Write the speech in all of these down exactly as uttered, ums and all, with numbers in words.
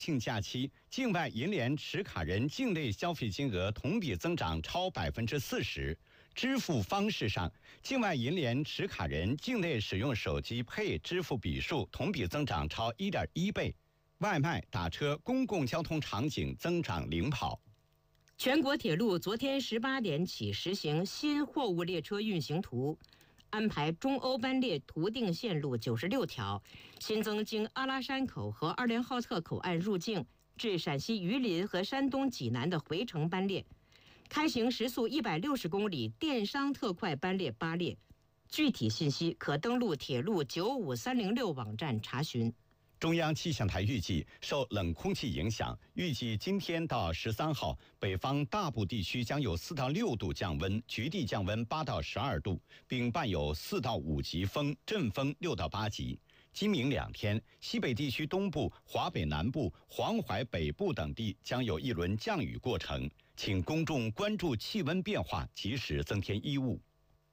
庆假期，境外银联持卡人境内消费金额同比增长超百分之四十。支付方式上，境外银联持卡人境内使用手机Pay支付笔数同比增长超 一点一倍。外卖、打车、公共交通场景增长领跑。 全国铁路昨天十八点起实行新货物列车运行图，安排中欧班列图定线路九十六条，新增经阿拉山口和二连浩特口岸入境至陕西榆林和山东济南的回程班列，开行时速一百六十公里电商特快班列八列。具体信息可登录铁路九五三零六网站查询。 中央气象台预计，受冷空气影响，预计今天到十三号，北方大部地区将有四到六度降温，局地降温八到十二度，并伴有四到五级风，阵风六到八级。今明两天，西北地区东部、华北南部、黄淮北部等地将有一轮降雨过程，请公众关注气温变化，及时增添衣物。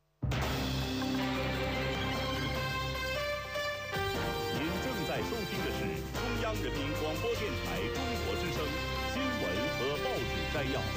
在收听的是中央人民广播电台中国之声新闻和报纸摘要。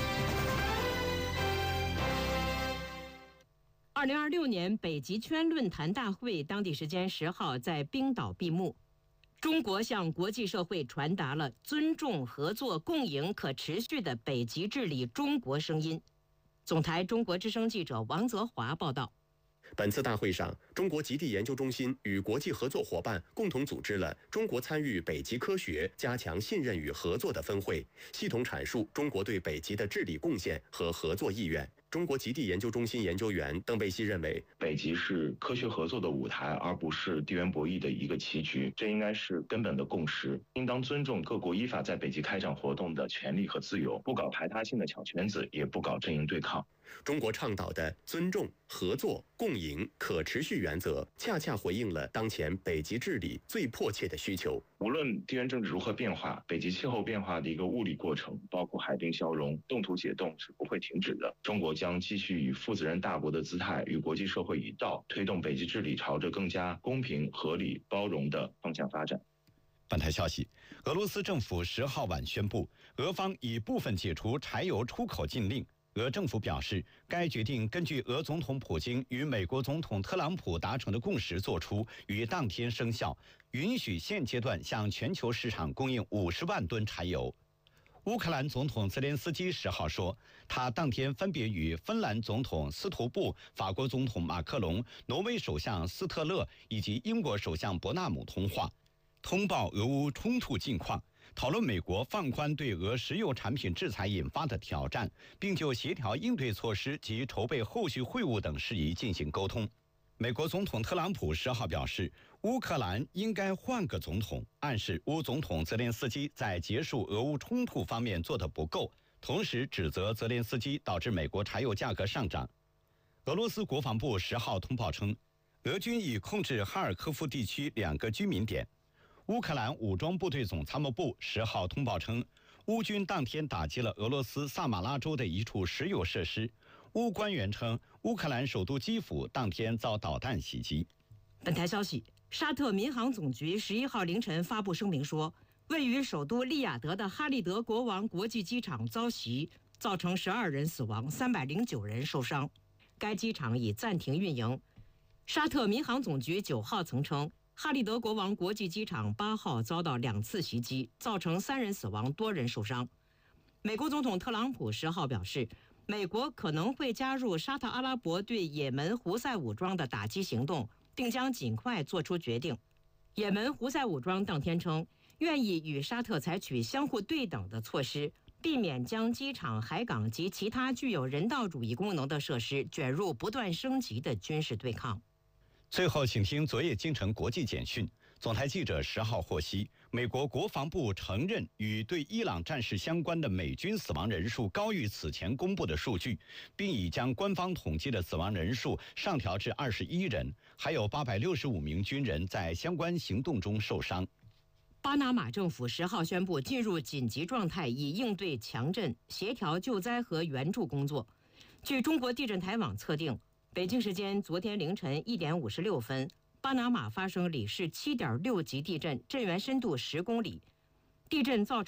二零二六年北极圈论坛大会当地时间十号在冰岛闭幕。中国向国际社会传达了尊重、合作、共赢、可持续的北极治理中国声音。总台中国之声记者王泽华报道。 本次大会上，中国极地研究中心与国际合作伙伴共同组织了中国参与北极科学、加强信任与合作的分会，系统阐述中国对北极的治理贡献和合作意愿。中国极地研究中心研究员邓贝西认为， 北极是科学合作的舞台，而不是地缘博弈的一个棋局，这应该是根本的共识。应当尊重各国依法在北极开展活动的权利和自由，不搞排他性的小圈子，也不搞阵营对抗。 中国倡导的尊重、合作、共赢、可持续原则，恰恰回应了当前北极治理最迫切的需求。 无论地缘政治如何变化，北极气候变化的一个物理过程，包括海冰消融、冻土解冻是不会停止的。中国将继续以负责任大国的姿态，与国际社会一道，推动北极治理朝着更加公平、合理、包容的方向发展。 本台消息，俄罗斯政府十号晚宣布，俄方已部分解除柴油出口禁令。俄政府表示，该决定根据俄总统普京与美国总统特朗普达成的共识作出，于当天生效，允许现阶段向全球市场供应五十万吨柴油。乌克兰总统泽连斯基十号说，他当天分别与芬兰总统斯图布、法国总统马克龙、挪威首相斯特勒以及英国首相伯纳姆通话，通报俄乌冲突近况，讨论美国放宽对俄石油产品制裁引发的挑战，并就协调应对措施及筹备后续会晤等事宜进行沟通。美国总统特朗普十号表示，乌克兰应该换个总统，暗示乌总统泽连斯基在结束俄乌冲突方面做得不够，同时指责泽连斯基导致美国柴油价格上涨。俄罗斯国防部十号通报称，俄军已控制哈尔科夫地区两个居民点。乌克兰武装部队总参谋部十号通报称，乌军当天打击了俄罗斯萨马拉州的一处石油设施。乌官员称，乌克兰首都基辅当天遭导弹袭击。 本台消息，沙特民航总局十一号凌晨发布声明说，位于首都利雅得的哈利德国王国际机场遭袭，造成十二人死亡，三百零九人受伤。该机场已暂停运营。沙特民航总局九号曾称，哈利德国王国际机场八号遭到两次袭击，造成三人死亡，多人受伤。美国总统特朗普十号表示，美国可能会加入沙特阿拉伯对也门胡塞武装的打击行动，并将尽快做出决定。也门胡塞武装当天称，愿意与沙特采取相互对等的措施，避免将机场、海港及其他具有人道主义功能的设施卷入不断升级的军事对抗。 最后，请听昨夜京城国际简讯。总台记者十号获悉，美国国防部承认与对伊朗战事相关的美军死亡人数高于此前公布的数据，并已将官方统计的死亡人数上调至二十一人，还有八百六十五名军人在相关行动中受伤。 巴拿马政府十号宣布进入紧急状态，以应对强震、协调救灾和援助工作。据中国地震台网测定，北京时间昨天凌晨一点五十六分，巴拿马发生里氏七点六级地震，震源深度十公里。地震造成